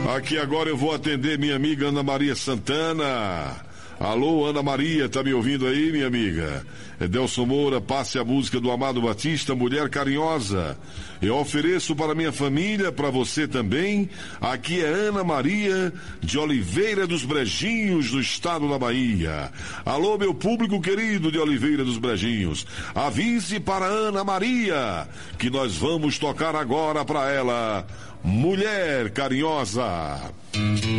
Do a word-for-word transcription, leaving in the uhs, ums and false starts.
Aqui agora eu vou atender minha amiga Ana Maria Santana. Alô, Ana Maria, tá me ouvindo aí, minha amiga? Edelson Moura, passe a música do Amado Batista, Mulher Carinhosa. Eu ofereço para minha família, para você também. Aqui é Ana Maria, de Oliveira dos Brejinhos, do estado da Bahia. Alô, meu público querido de Oliveira dos Brejinhos. Avise para Ana Maria que nós vamos tocar agora para ela, Mulher Carinhosa.